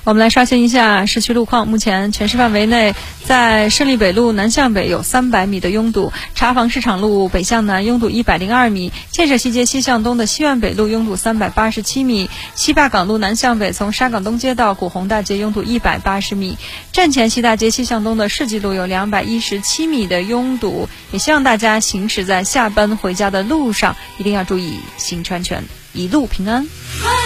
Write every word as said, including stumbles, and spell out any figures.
我们来刷新一下市区路况。目前全市范围内，在胜利北路南向北有三百米的拥堵，茶坊市场路北向南拥堵一百零二米，建设西街西向东的西苑北路拥堵三百八十七米，西坝港路南向北从沙港东街到古洪大街拥堵一百八十米，站前西大街西向东的世纪路有两百一十七米的拥堵。也希望大家行驶在下班回家的路上，一定要注意行车安全，一路平安。